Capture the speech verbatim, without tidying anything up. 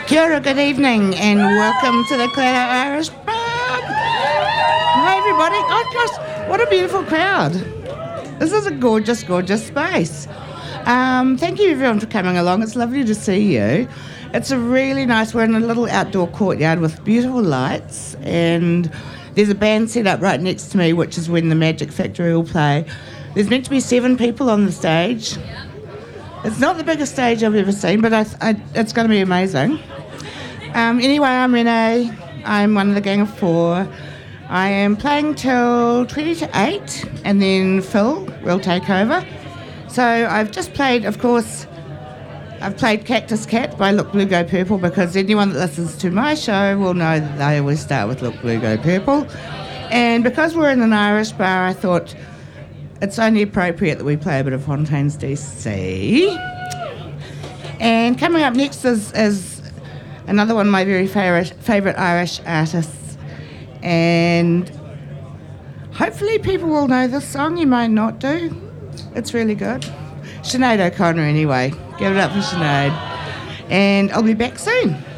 Kia ora, good evening, and welcome to the Cloud Irish Pub. Hi, everybody. Oh, gosh, what a beautiful crowd. This is a gorgeous, gorgeous space. Um, thank you, everyone, for coming along. It's lovely to see you. It's a really nice, we're in a little outdoor courtyard with beautiful lights, and there's a band set up right next to me, which is when the Magic Factory will play. There's meant to be seven people on the stage. It's not the biggest stage I've ever seen, but I, I, it's going to be amazing. Um, anyway, I'm Renee. I'm one of the gang of four. I am playing till twenty to eight, and then Phil will take over. So I've just played, of course, I've played Cactus Cat by Look Blue Go Purple, because anyone that listens to my show will know that they always start with Look Blue Go Purple. And because we're in an Irish bar, I thought it's only appropriate that we play a bit of Fontaines D C. And coming up next is, is another one of my very favourite favourite Irish artists. And hopefully people will know this song. You might not do. It's really good. Sinead O'Connor, anyway. Give it up for Sinead. And I'll be back soon.